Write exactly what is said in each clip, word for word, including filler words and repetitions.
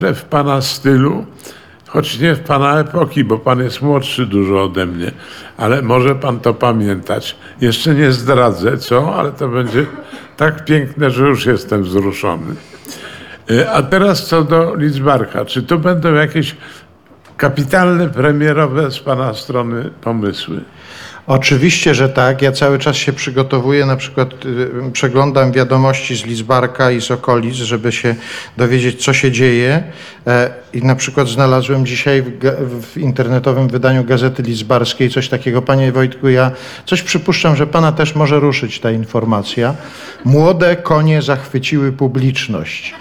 w pana stylu, choć nie w pana epoki, bo pan jest młodszy dużo ode mnie, ale może pan to pamiętać. Jeszcze nie zdradzę, co, ale to będzie tak piękne, że już jestem wzruszony. A teraz co do Lidzbarka. Czy to będą jakieś kapitalne, premierowe z pana strony pomysły? Oczywiście, że tak. Ja cały czas się przygotowuję, na przykład y, przeglądam wiadomości z Lidzbarka i z okolic, żeby się dowiedzieć, co się dzieje. E, I na przykład znalazłem dzisiaj w, w internetowym wydaniu Gazety Lidzbarskiej coś takiego. Panie Wojtku, ja coś przypuszczam, że pana też może ruszyć ta informacja. Młode konie zachwyciły publiczność.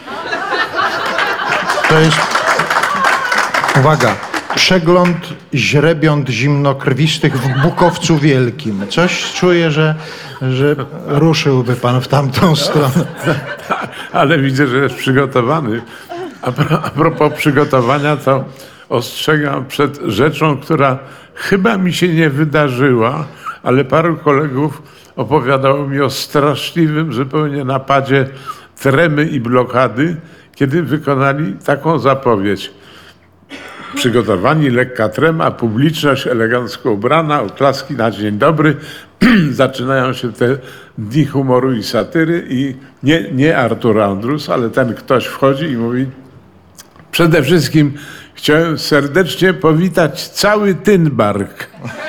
To jest... Uwaga. Przegląd źrebiąt zimnokrwistych w Bukowcu Wielkim. Coś czuję, że, że ruszyłby pan w tamtą stronę. Ale widzę, że jest przygotowany. A, pro, a propos przygotowania, to ostrzegam przed rzeczą, która chyba mi się nie wydarzyła, ale paru kolegów opowiadało mi o straszliwym zupełnie napadzie tremy i blokady, kiedy wykonali taką zapowiedź. Przygotowani, lekka trema, publiczność elegancko ubrana, oklaski na dzień dobry. Zaczynają się te dni humoru i satyry i nie, nie Artur Andrus, ale ten ktoś wchodzi i mówi: przede wszystkim chciałem serdecznie powitać cały Tynbark.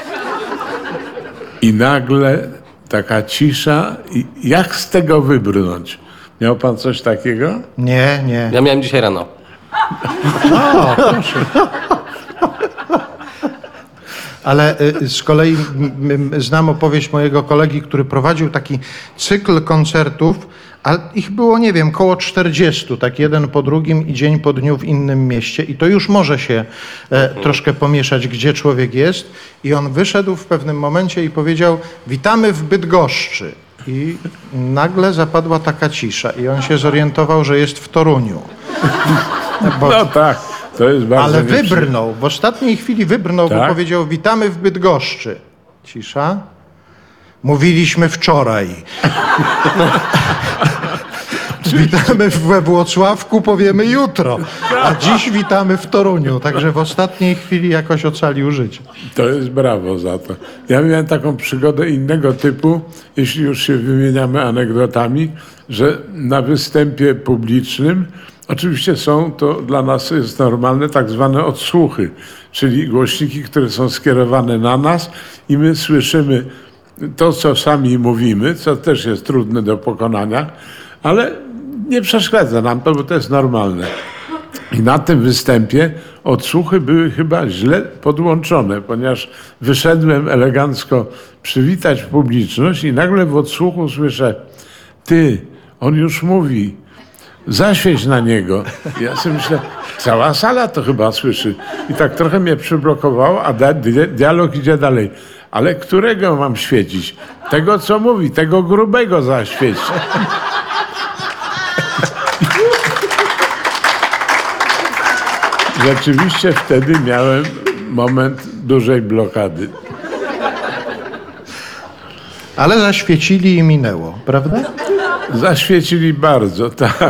I nagle taka cisza. I jak z tego wybrnąć? Miał pan coś takiego? Nie, nie. Ja miałem dzisiaj rano. O, proszę. Ale y, z kolei m, m, znam opowieść mojego kolegi, który prowadził taki cykl koncertów, a ich było, nie wiem, koło czterdziestu, tak jeden po drugim i dzień po dniu w innym mieście. I to już może się e, troszkę pomieszać, gdzie człowiek jest. I on wyszedł w pewnym momencie i powiedział: witamy w Bydgoszczy. I nagle zapadła taka cisza i on się zorientował, że jest w Toruniu. Bo, No tak, to jest bardzo ale nieprzyjemne. wybrnął, w ostatniej chwili wybrnął, Tak? bo powiedział: witamy w Bydgoszczy. Cisza. Mówiliśmy wczoraj. Witamy we Włocławku, powiemy jutro. A dziś witamy w Toruniu. Także w ostatniej chwili jakoś ocalił życie. To jest brawo za to. Ja miałem taką przygodę innego typu, jeśli już się wymieniamy anegdotami, że na występie publicznym oczywiście są, to dla nas jest normalne, tak zwane odsłuchy, czyli głośniki, które są skierowane na nas i my słyszymy to, co sami mówimy, co też jest trudne do pokonania, ale nie przeszkadza nam to, bo to jest normalne. I na tym występie odsłuchy były chyba źle podłączone, ponieważ wyszedłem elegancko przywitać publiczność i nagle w odsłuchu słyszę: ty, on już mówi, zaświeć na niego. I ja sobie myślę, cała sala to chyba słyszy. I tak trochę mnie przyblokowało, a da, di, dialog idzie dalej. Ale którego mam świecić? Tego, co mówi, tego grubego zaświeć. Rzeczywiście wtedy miałem moment dużej blokady. Ale zaświecili i minęło, prawda? Zaświecili bardzo, tak.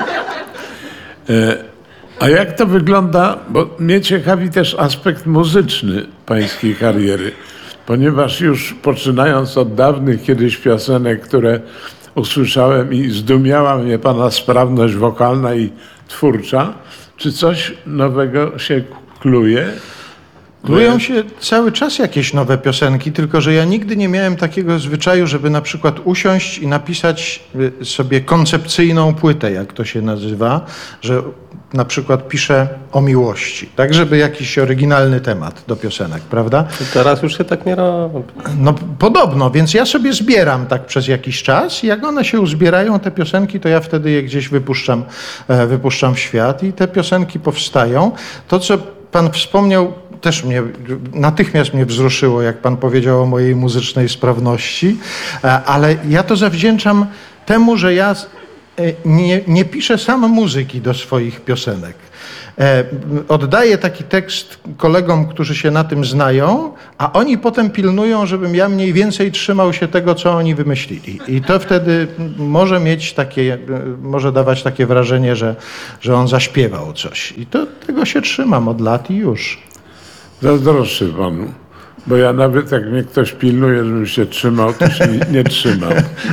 E, a jak to wygląda, bo mnie ciekawi też aspekt muzyczny pańskiej kariery, ponieważ już poczynając od dawnych kiedyś piosenek, które usłyszałem i zdumiała mnie pana sprawność wokalna i twórcza, czy coś nowego się kluje? Klują się cały czas jakieś nowe piosenki, tylko że ja nigdy nie miałem takiego zwyczaju, żeby na przykład usiąść i napisać sobie koncepcyjną płytę, jak to się nazywa, że na przykład piszę o miłości, tak żeby jakiś oryginalny temat do piosenek, prawda? Teraz już się tak nie robi. No podobno, więc ja sobie zbieram tak przez jakiś czas i jak one się uzbierają, te piosenki, to ja wtedy je gdzieś wypuszczam, e, wypuszczam w świat i te piosenki powstają. To, co pan wspomniał, też mnie, natychmiast mnie wzruszyło, jak pan powiedział o mojej muzycznej sprawności, e, ale ja to zawdzięczam temu, że ja nie, nie pisze sam muzyki do swoich piosenek. E, oddaje taki tekst kolegom, którzy się na tym znają, a oni potem pilnują, żebym ja mniej więcej trzymał się tego, co oni wymyślili. I to wtedy może mieć takie, może dawać takie wrażenie, że, że on zaśpiewał coś. I to, tego się trzymam od lat i już. Zazdroszczę panu, bo ja nawet jak mnie ktoś pilnuje, żebym się trzymał, to się nie, nie trzymam.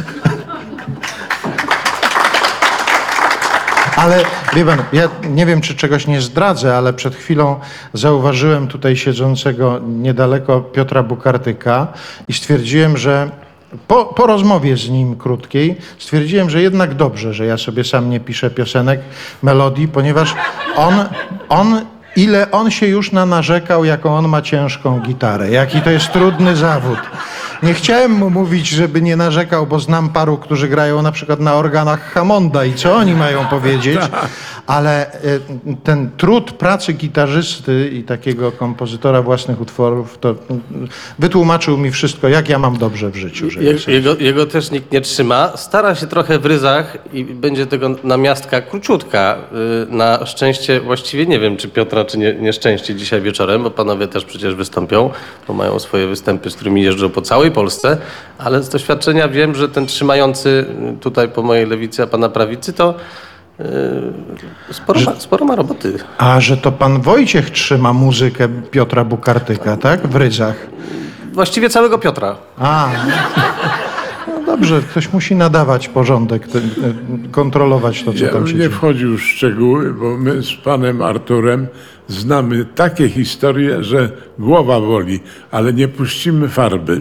Ale wie pan, ja nie wiem, czy czegoś nie zdradzę, ale przed chwilą zauważyłem tutaj siedzącego niedaleko Piotra Bukartyka i stwierdziłem, że po, po rozmowie z nim krótkiej stwierdziłem, że jednak dobrze, że ja sobie sam nie piszę piosenek, melodii, ponieważ on, on ile on się już narzekał, jaką on ma ciężką gitarę, jaki to jest trudny zawód. Nie chciałem mu mówić, żeby nie narzekał, bo znam paru, którzy grają na przykład na organach Hammonda i co oni mają powiedzieć, ale y, ten trud pracy gitarzysty i takiego kompozytora własnych utworów, to y, wytłumaczył mi wszystko, jak ja mam dobrze w życiu. Że Je, jest. jego, jego też nikt nie trzyma. Stara się trochę w ryzach i będzie tego namiastka króciutka. Y, Na szczęście, właściwie nie wiem, czy Piotra, czy nie, nieszczęście dzisiaj wieczorem, bo panowie też przecież wystąpią, bo mają swoje występy, z którymi jeżdżą po całej Polsce, ale z doświadczenia wiem, że ten trzymający tutaj po mojej lewicy, a pana prawicy, to yy, sporo, ma, sporo ma roboty. A że to pan Wojciech trzyma muzykę Piotra Bukartyka, tak? W ryzach. Właściwie całego Piotra. A, no dobrze, ktoś musi nadawać porządek, ten, kontrolować to, co Ja tam bym się nie dzieje. wchodził w szczegóły, bo my z panem Arturem znamy takie historie, że głowa boli, ale nie puścimy farby.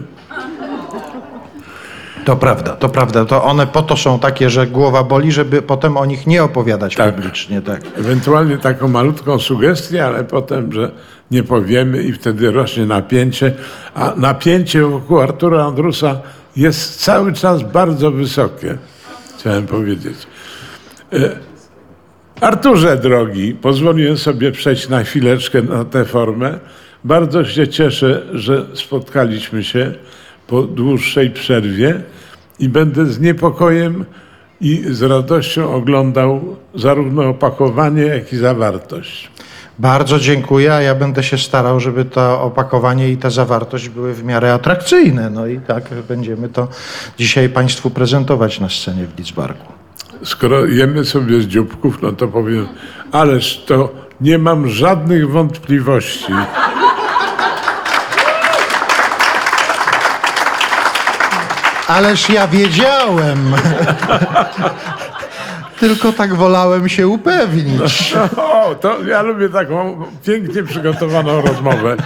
To prawda, to prawda. To one po to są takie, że głowa boli, żeby potem o nich nie opowiadać Tak. publicznie. Tak. Ewentualnie taką malutką sugestię, ale potem, że nie powiemy i wtedy rośnie napięcie. A napięcie wokół Artura Andrusa jest cały czas bardzo wysokie, chciałem powiedzieć. E, Arturze drogi, pozwoliłem sobie przejść na chwileczkę na tę formę. Bardzo się cieszę, że spotkaliśmy się po dłuższej przerwie i będę z niepokojem i z radością oglądał zarówno opakowanie, jak i zawartość. Bardzo dziękuję, a ja będę się starał, żeby to opakowanie i ta zawartość były w miarę atrakcyjne. No i tak będziemy to dzisiaj Państwu prezentować na scenie w Lidzbarku. Skoro jemy sobie z dzióbków, no to powiem, ależ to nie mam żadnych wątpliwości. Ależ ja wiedziałem. Tylko tak wolałem się upewnić. O, to ja lubię taką pięknie przygotowaną rozmowę.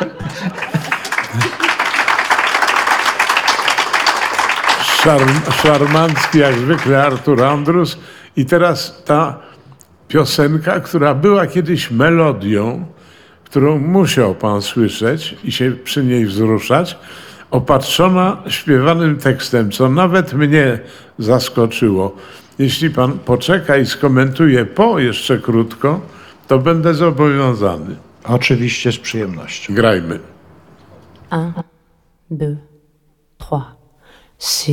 Szarm, szarmancki jak zwykle Artur Andrus. I teraz ta piosenka, która była kiedyś melodią, którą musiał pan słyszeć i się przy niej wzruszać, opatrzona śpiewanym tekstem, co nawet mnie zaskoczyło. Jeśli pan poczeka i skomentuje po jeszcze krótko, to będę zobowiązany. Oczywiście z przyjemnością. Grajmy. Un, deux, trois.